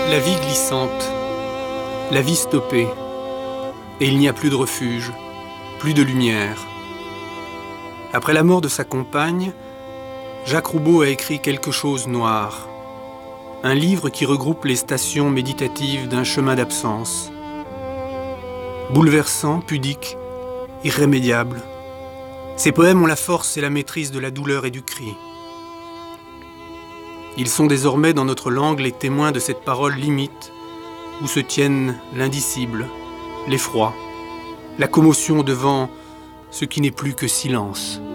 La vie glissante, la vie stoppée, et il n'y a plus de refuge, plus de lumière. Après la mort de sa compagne, Jacques Roubaud a écrit Quelque chose noir, un livre qui regroupe les stations méditatives d'un chemin d'absence. Bouleversant, pudique, irrémédiable, ces poèmes ont la force et la maîtrise de la douleur et du cri. Ils sont désormais dans notre langue les témoins de cette parole limite où se tiennent l'indicible, l'effroi, la commotion devant ce qui n'est plus que silence.